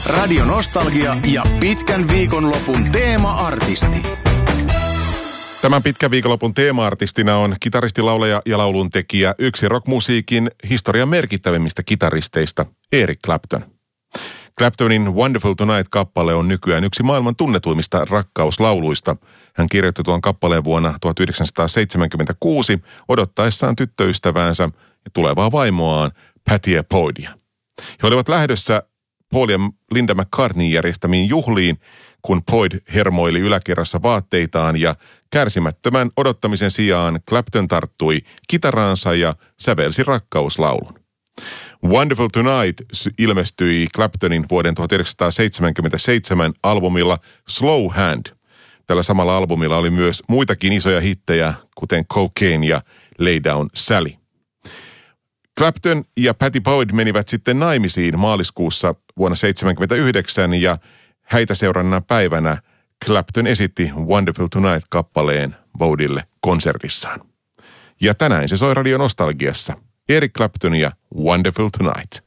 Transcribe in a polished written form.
Radio Nostalgia ja pitkän viikonlopun teema-artisti. Tämän pitkän viikonlopun teema-artistina on kitaristi, laulaja ja lauluntekijä, yksi rockmusiikin historian merkittävimmistä kitaristeista, Eric Clapton. Claptonin Wonderful Tonight-kappale on nykyään yksi maailman tunnetuimmista rakkauslauluista. Hän kirjoitti tuon kappaleen vuonna 1976 odottaessaan tyttöystäväänsä ja tulevaa vaimoaan Pattia Boydia. He olivat lähdössä Paul ja Linda McCartneyn järjestämiin juhliin, kun Boyd hermoili yläkerrassa vaatteitaan ja kärsimättömän odottamisen sijaan Clapton tarttui kitaraansa ja sävelsi rakkauslaulun. Wonderful Tonight ilmestyi Claptonin vuoden 1977 albumilla Slow Hand. Tällä samalla albumilla oli myös muitakin isoja hittejä, kuten Cocaine ja Lay Down Sally. Clapton ja Pattie Boyd menivät sitten naimisiin maaliskuussa vuonna 1979 ja häitä seurannan päivänä Clapton esitti Wonderful Tonight-kappaleen Boydille konsertissaan. Ja tänään se soi Radio Nostalgiassa. Eric Clapton ja Wonderful Tonight.